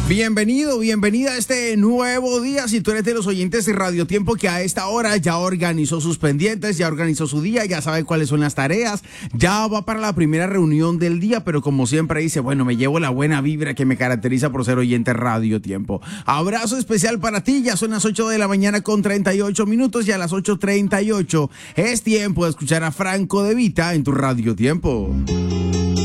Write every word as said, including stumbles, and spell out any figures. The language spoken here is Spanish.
Bienvenido, bienvenida a este nuevo día. Si tú eres de los oyentes de Radio Tiempo que a esta hora ya organizó sus pendientes, ya organizó su día, ya sabe cuáles son las tareas, ya va para la primera reunión del día, pero como siempre dice, bueno, me llevo la buena vibra que me caracteriza por ser oyente de Radio Tiempo. Abrazo especial para ti, ya son las ocho de la mañana con treinta y ocho minutos y a las ocho treinta y ocho es tiempo de escuchar a Franco De Vita en tu Radio Tiempo.